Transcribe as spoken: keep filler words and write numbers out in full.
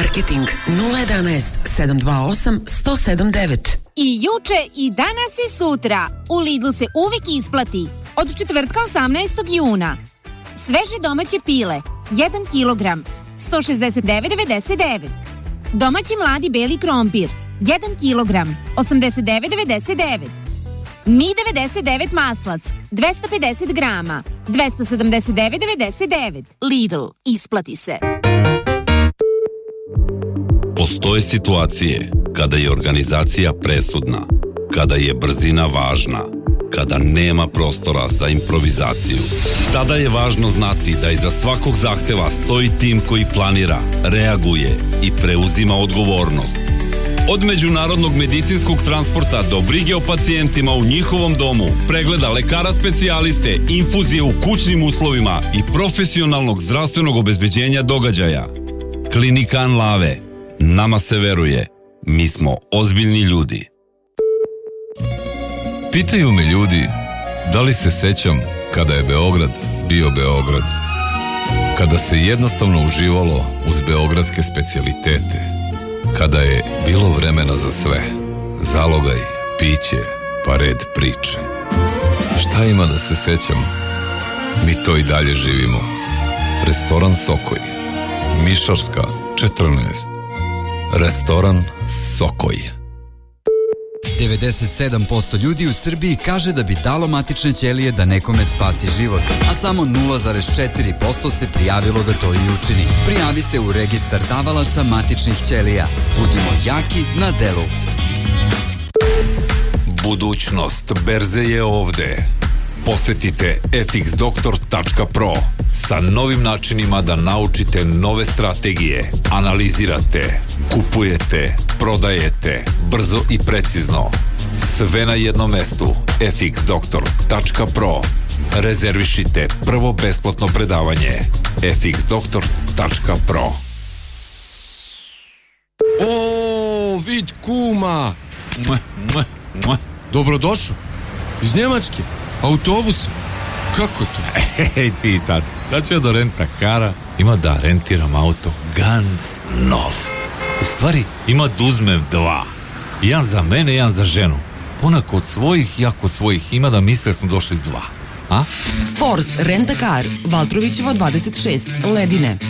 Marketing nula jedanaest sedam dva osam jedan zero sedam devet. I juče i danas i sutra u Lidlu se uvijek isplati. Od četvrtka osamnaestog juna. Sveže domaće pile jedan kilogram sto šezdeset devet devedeset devet. Domaći mladi beli krompir jedan kilogram osamdeset devet devedeset devet. Mi devedeset devet maslac dvesta pedeset grama dvesta sedamdeset devet devedeset devet. Lidl, isplati se. Postoje situacije kada je organizacija presudna, kada je brzina važna, kada nema prostora za improvizaciju. Tada je važno znati da iza svakog zahteva stoji tim koji planira, reaguje i preuzima odgovornost. Od međunarodnog medicinskog transporta do brige o pacijentima u njihovom domu, pregleda lekara specijaliste, infuzije u kućnim uslovima i profesionalnog zdravstvenog obezbeđenja događaja. Klinika Anlave. Nama se veruje. Mi smo ozbiljni ljudi. Pitaju me ljudi da li se sećam kada je Beograd bio Beograd. Kada se jednostavno uživalo uz beogradske specijalitete. Kada je bilo vremena za sve. Zalogaj, piće, pa red priče. Šta ima da se sećam? Mi to i dalje živimo. Restoran Sokoj. Mišarska četrnaest. Restoran Sokoj. devedeset sedam posto ljudi u Srbiji kaže da bi dalo matične ćelije da nekome spasi život, a samo nula zarez četiri posto se prijavilo da to i učini. Prijavi se u registar davalaca matičnih ćelija. Budimo jaki na delu. Budućnost berze je ovde. Posetite f x doktor tačka pro sa novim načinima da naučite nove strategije, analizirate, kupujete, prodajete, brzo i precizno. Sve na jednom mestu. f x doktor tačka pro. Rezervišite prvo besplatno predavanje. f x doktor tačka pro. O, vid kuma! Mua, mua, mua. Dobrodošao. Iz Njemačke. Autobusa. Kako to? Hej ti sad, sad ću ja do renta kara, ima da rentiram auto ganz nov. U stvari ima da uzmem dva. Jedan za mene, jedan za ženu. Ona kod svojih, ja kod svojih, ima da misle smo došli s dva. A? Force Rent a Car, Valtrovićeva dvadeset šest, Ledine.